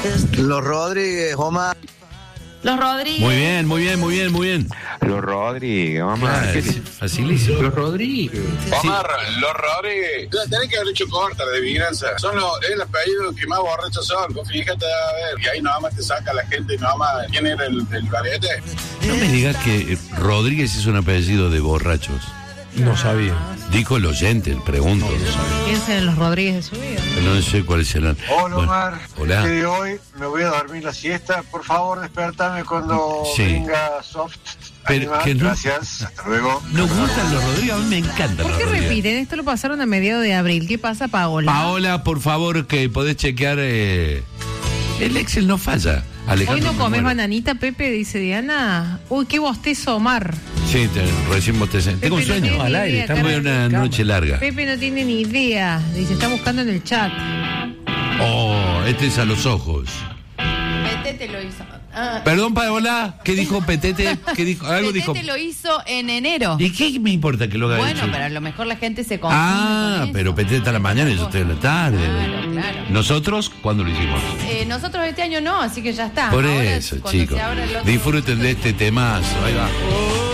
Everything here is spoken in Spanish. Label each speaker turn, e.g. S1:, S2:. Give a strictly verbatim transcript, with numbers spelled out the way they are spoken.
S1: Los Rodríguez, Omar.
S2: Los Rodríguez.
S3: Muy bien, muy bien, muy bien, muy bien.
S4: Los Rodríguez, Omar.
S3: Claro,
S4: ¿Qué
S3: es facilísimo.
S5: Los Rodríguez.
S6: Omar, los Rodríguez. Tenés que haber hecho corta de adivinanza. Son los, es el apellido que más borrachos son. Vos fíjate, a ver. Y ahí nada más te saca la gente y nada más. ¿Quién era el, el barete?
S3: No me digas que Rodríguez es un apellido de borrachos.
S5: No sabía.
S3: Dijo el oyente, el pregunto.
S2: Piensen en los Rodríguez de su vida.
S3: No sé cuáles serán.
S7: Hola,
S3: Bueno,
S7: Omar.
S3: hola.
S7: El día de hoy me voy a dormir la siesta. Por favor, despertame cuando
S3: Sí.
S7: venga Soft.
S3: Pero
S7: Animal.
S3: que no-
S7: Gracias. Hasta luego.
S3: Nos gustan los Rodríguez, a mí me encantan
S2: ¿Por
S3: los
S2: qué
S3: Rodríguez.
S2: repiten? Esto lo pasaron a mediados de abril. ¿Qué pasa, Paola?
S3: Paola, por favor, que podés chequear. Eh... El Excel no falla.
S2: Hoy
S3: Alejandro,
S2: no
S3: me
S2: comes
S3: muero.
S2: bananita, Pepe, dice Diana. Uy, qué bostezo, Omar.
S3: Sí, te, recién bostecé. Tengo un
S2: Pepe no
S3: sueño.
S2: tiene
S5: al
S2: ni
S5: aire,
S2: idea,
S5: estamos
S3: Tuve
S2: cara.
S3: una
S5: Cama.
S3: noche larga.
S2: Pepe no tiene ni idea. Dice, está buscando en el chat.
S3: Oh, este es a los ojos.
S8: Petete lo hizo. Ah,
S3: Perdón, Paola, ¿qué dijo Petete? ¿Qué dijo? Algo dijo.
S8: Petete lo hizo en enero.
S3: ¿Y qué me importa que lo haga
S8: Bueno,
S3: eso?
S8: pero a lo mejor la gente se confunde
S3: Ah,
S8: con eso.
S3: pero Petete está a la mañana y yo estoy a la tarde.
S8: Claro, claro.
S3: ¿Nosotros cuándo lo hicimos?
S8: Eh, nosotros este año no, así que ya está.
S3: Por
S8: Ahora,
S3: eso,
S8: cuando
S3: chicos.
S8: se abra el otro-
S3: Disfruten de este temazo. Ahí va.